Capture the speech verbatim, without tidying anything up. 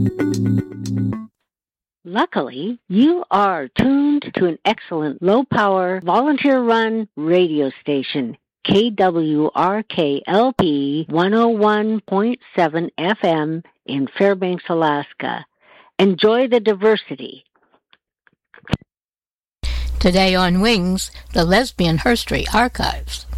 Luckily, you are tuned to an excellent low-power, volunteer-run radio station, K W R K L P one oh one point seven F M in Fairbanks, Alaska. Enjoy the diversity. Today on Wings, the Lesbian Herstory Archives.